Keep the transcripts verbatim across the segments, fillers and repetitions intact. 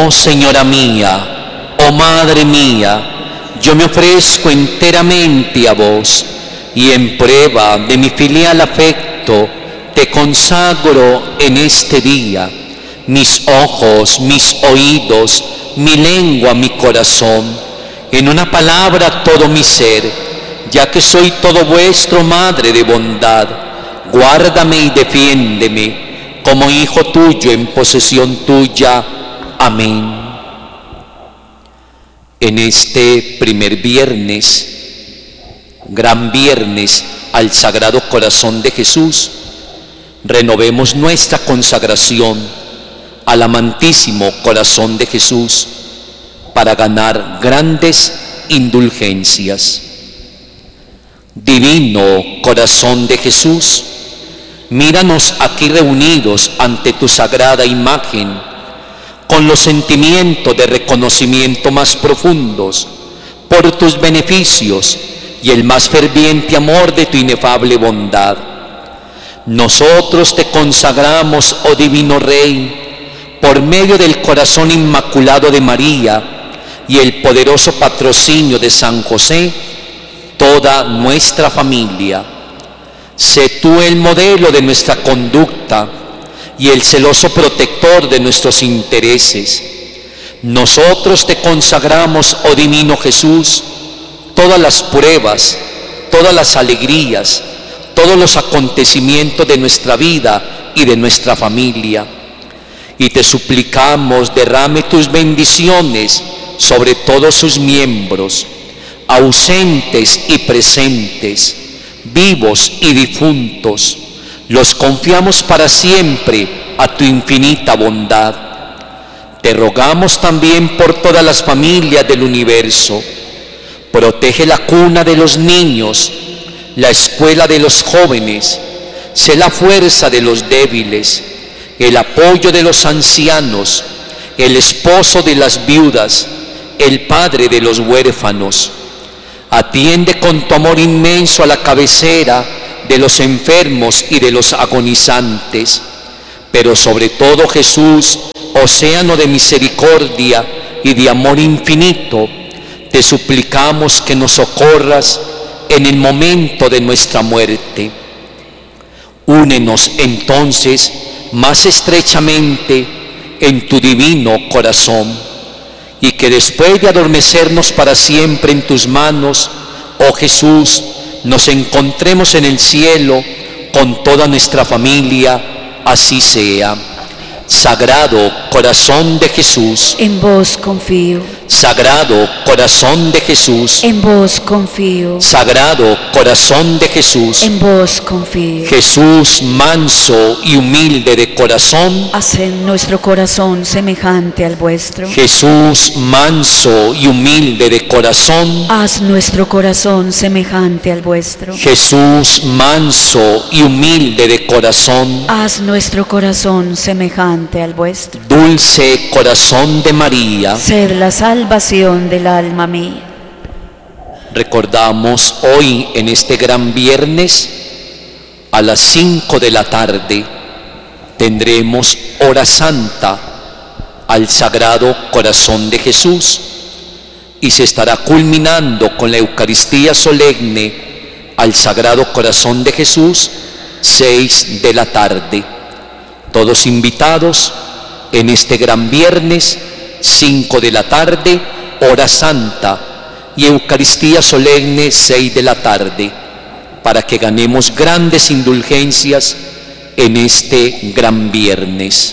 Oh Señora mía, oh Madre mía, yo me ofrezco enteramente a vos, y en prueba de mi filial afecto, te consagro en este día mis ojos, mis oídos, mi lengua, mi corazón, en una palabra todo mi ser, ya que soy todo vuestro, Madre de bondad. Guárdame y defiéndeme como hijo tuyo en posesión tuya. Amén. En este primer viernes, gran viernes al Sagrado Corazón de Jesús, renovemos nuestra consagración al amantísimo Corazón de Jesús para ganar grandes indulgencias. Divino Corazón de Jesús, míranos aquí reunidos ante tu sagrada imagen, con los sentimientos de reconocimiento más profundos por tus beneficios y el más ferviente amor de tu inefable bondad. Nosotros te consagramos, oh Divino Rey, por medio del corazón inmaculado de María y el poderoso patrocinio de San José, toda nuestra familia. Sé tú el modelo de nuestra conducta y el celoso protector de nuestros intereses. Nosotros te consagramos, oh Divino Jesús, todas las pruebas, todas las alegrías, todos los acontecimientos de nuestra vida y de nuestra familia. Y te suplicamos derrame tus bendiciones sobre todos sus miembros, ausentes y presentes, vivos y difuntos. Los confiamos para siempre a tu infinita bondad. Te rogamos también por todas las familias del universo. Protege la cuna de los niños, la escuela de los jóvenes, sé la fuerza de los débiles, el apoyo de los ancianos, el esposo de las viudas, el padre de los huérfanos. Atiende con tu amor inmenso a la cabecera de los enfermos y de los agonizantes, pero sobre todo, Jesús, océano de misericordia y de amor infinito, te suplicamos que nos socorras en el momento de nuestra muerte. Únenos entonces más estrechamente en tu divino corazón, y que después de adormecernos para siempre en tus manos, oh Jesús, nos encontremos en el cielo con toda nuestra familia. Así sea. Sagrado Corazón de Jesús, en vos confío. Sagrado Corazón de Jesús, En vos confío. Sagrado Corazón de Jesús, En vos confío. Jesús manso y humilde de corazón, Haced nuestro corazón semejante al vuestro. Jesús manso y humilde de corazón, Haz nuestro corazón semejante al vuestro. Jesús manso y humilde de corazón, Haz nuestro corazón semejante al vuestro. dulce corazón de María. Sed la salvación del alma mía. Recordamos hoy en este gran viernes a las cinco de la tarde tendremos hora santa al Sagrado Corazón de Jesús y se estará culminando con la Eucaristía solemne al Sagrado Corazón de Jesús, seis de la tarde. Todos invitados en este gran viernes, cinco de la tarde, hora santa, y Eucaristía solemne, seis de la tarde, para que ganemos grandes indulgencias en este gran viernes.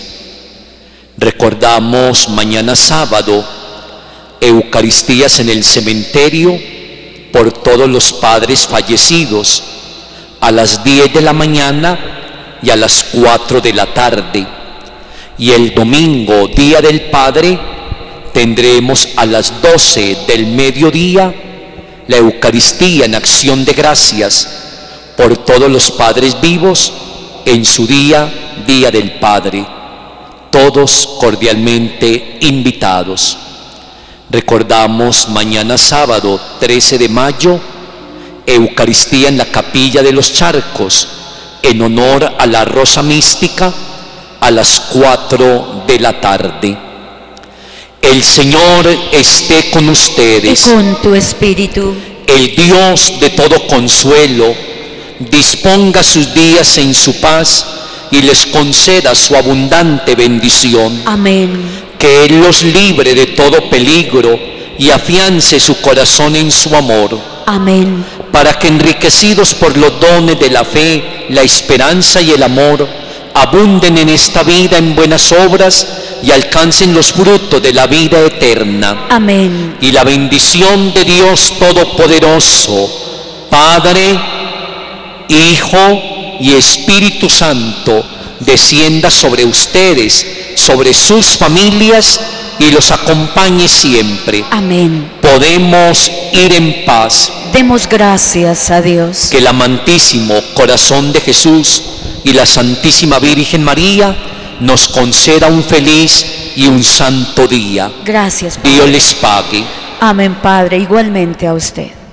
Recordamos mañana sábado, Eucaristías en el cementerio por todos los padres fallecidos, a las diez de la mañana y a las cuatro de la tarde. Y el domingo, Día del Padre, tendremos a las doce del mediodía la Eucaristía en acción de gracias por todos los padres vivos en su día, Día del Padre. Todos cordialmente invitados. Recordamos mañana sábado, trece de mayo, Eucaristía en la Capilla de los Charcos, en honor a la Rosa Mística, a las cuatro de la tarde. El Señor esté con y ustedes. con tu espíritu. El Dios de todo consuelo disponga sus días en su paz y les conceda su abundante bendición. Amén. Que Él los libre de todo peligro y afiance su corazón en su amor, Amén. para que, enriquecidos por los dones de la fe, la esperanza y el amor, abunden en esta vida en buenas obras y alcancen los frutos de la vida eterna. Amén. Y la bendición de Dios Todopoderoso, Padre, Hijo y Espíritu Santo, descienda sobre ustedes, sobre sus familias y los acompañe siempre. Amén. Podemos ir en paz. Demos gracias a Dios. Que el amantísimo corazón de Jesús y la Santísima Virgen María nos conceda un feliz y un santo día. Gracias, Padre. Dios les pague. Amén, Padre. Igualmente a usted.